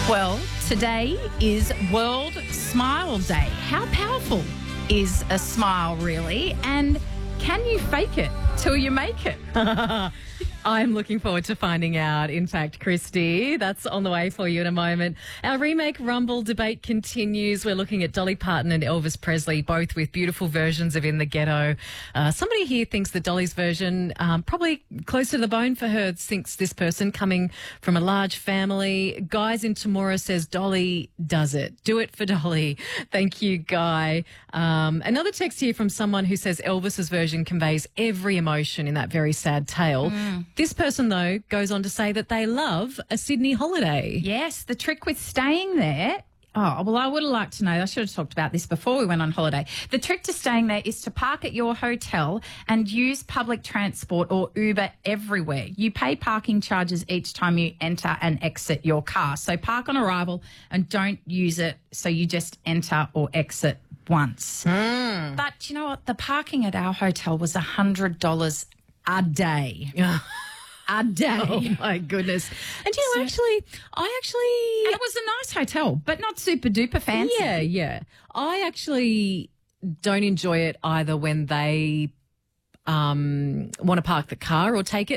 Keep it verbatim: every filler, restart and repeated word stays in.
Well, today is World Smile Day. How powerful is a smile, really? And can you fake it till you make it? I'm looking forward to finding out. In fact, Christy, that's on the way for you in a moment. Our remake Rumble debate continues. We're looking at Dolly Parton and Elvis Presley, both with beautiful versions of In the Ghetto. Uh, somebody here thinks that Dolly's version, um, probably closer to the bone for her, thinks this person coming from a large family. Guys in Tamora says Dolly does it. Do it for Dolly. Thank you, Guy. Um, another text here from someone who says Elvis's version conveys every emotion in that very sad tale. Mm. This person, though, goes on to say that they love a Sydney holiday. Yes, the trick with staying there. Oh, well, I would have liked to know. I should have talked about this before we went on holiday. The trick to staying there is to park at your hotel and use public transport or Uber everywhere. You pay parking charges each time you enter and exit your car. So park on arrival and don't use it so you just enter or exit once. Mm. But you know what? The parking at our hotel was one hundred dollars a day. A day. Oh, my goodness. And, you know, So- actually, I actually... And it was a nice hotel, but not super duper fancy. Yeah, yeah. I actually don't enjoy it either when they um, want to park the car or take it